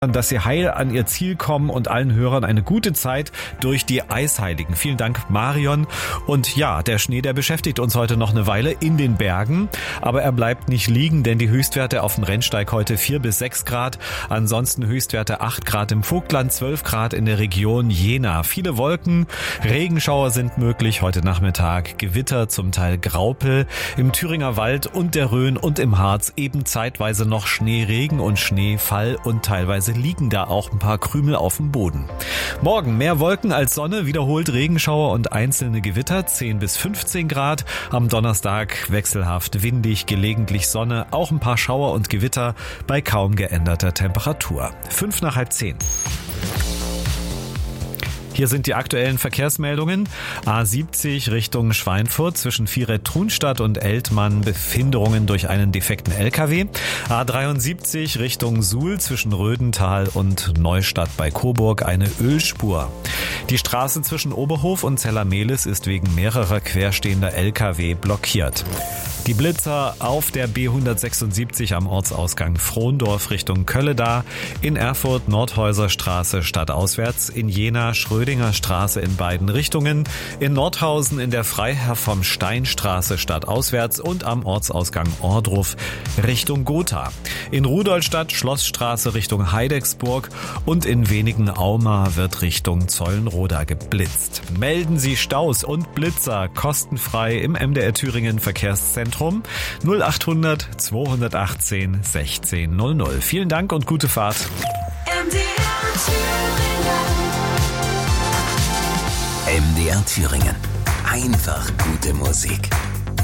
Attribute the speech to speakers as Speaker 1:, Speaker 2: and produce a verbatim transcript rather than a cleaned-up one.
Speaker 1: dass Sie heil an Ihr Ziel kommen und allen Hörern eine gute Zeit durch die Eisheiligen. Vielen Dank, Marion. Und ja, der Schnee, der beschäftigt uns heute noch eine Weile in den Bergen, aber er bleibt nicht liegen, denn die Höchstwerte auf dem Rennsteig heute vier bis sechs Grad, ansonsten Höchstwerte acht Grad im Vogtland, zwölf Grad in der Region Jena. Viele Wolken, Regenschauer sind möglich heute Nachmittag, Gewitter, zum Teil Graupel, im Thüringer Wald und der Rhön und im Harz eben zeitweise noch Schneeregen und Schneefall und teilweise liegen da auch ein paar Krümel auf dem Boden. Morgen mehr Wolken als Sonne, wiederholt Regenschauer und einzelne Gewitter, zehn bis fünfzehn Grad. Am Donnerstag wechselhaft windig, gelegentlich Sonne, auch ein paar Schauer und Gewitter bei kaum geänderter Temperatur. Fünf nach halb zehn. Hier sind die aktuellen Verkehrsmeldungen. A siebzig Richtung Schweinfurt zwischen Vieret-Trunstadt und Eltmann Behinderungen durch einen defekten L K W. A dreiundsiebzig Richtung Suhl zwischen Rödental und Neustadt bei Coburg eine Ölspur. Die Straße zwischen Oberhof und Zellermehlis ist wegen mehrerer querstehender L K W blockiert. Die Blitzer auf der B hundertsechsundsiebzig am Ortsausgang Frohndorf Richtung Kölledar, in Erfurt Nordhäuserstraße stadtauswärts, in Jena Schrödinger Straße in beiden Richtungen, in Nordhausen in der Freiherr vom Steinstraße stadtauswärts und am Ortsausgang Ohrdruf Richtung Gotha. In Rudolstadt Schlossstraße Richtung Heidecksburg und in Wenigen-Auma wird Richtung Zollenroda geblitzt. Melden Sie Staus und Blitzer kostenfrei im M D R Thüringen Verkehrszentrum null achthundert zweihundertachtzehn sechzehn null null. Vielen Dank und gute Fahrt.
Speaker 2: M D R Thüringen.
Speaker 3: M D R Thüringen. Einfach gute Musik.